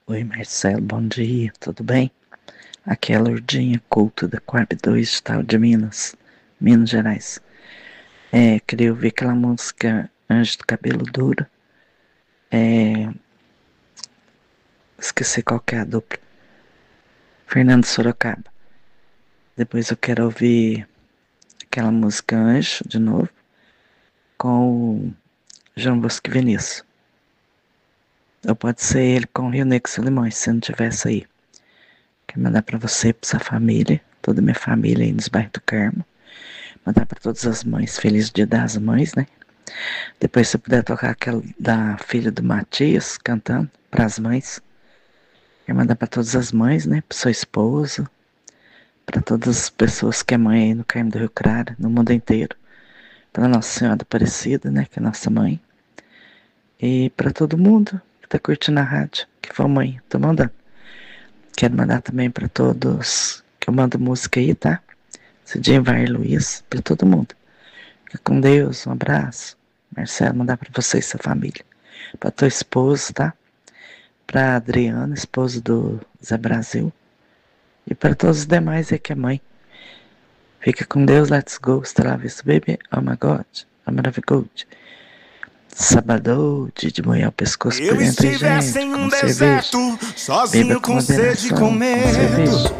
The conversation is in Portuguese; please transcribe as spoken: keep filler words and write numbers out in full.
Oi, Marcelo, bom dia, tudo bem? Aqui é a Lourdinha Couto da Coab dois, Estado de Minas, Minas Gerais. É, queria ouvir aquela música Anjo do Cabelo Duro. É, esqueci qual que é a dupla. Fernando Sorocaba. Depois eu quero ouvir aquela música Anjo, de novo, com o João Bosco e Vinícius. Ou pode ser ele com o Rio Negro e Solimões, se não tivesse aí. Quero mandar pra você, pra sua família, toda a minha família aí nos bairros do Carmo. Mandar pra todas as mães, feliz dia das mães, né? Depois se puder tocar aquela da filha do Matias, cantando pras mães. Quero mandar pra todas as mães, né? Pra sua esposa, pra todas as pessoas que é mãe aí no Carmo do Rio Claro, no mundo inteiro. Pra Nossa Senhora Aparecida, né? Que é nossa mãe. E pra todo mundo que tá curtindo a rádio, que for mãe, tô mandando. Quero mandar também pra todos que eu mando música aí, tá? Cidinho Vai Luiz, pra todo mundo. Fica com Deus, um abraço. Marcelo, mandar pra você e sua família. Pra tua esposa, tá? Pra Adriana, esposa do Zé Brasil. E pra todos os demais aí que é mãe. Fica com Deus, let's go. Hasta la vista, baby. Oh my God. I'm gonna good. Sabadão, de manhã o pescoço por Eu dentro, estivesse gente, em com um cerveja. deserto, Beba sozinho com com sede e com moderação, com medo. cerveja.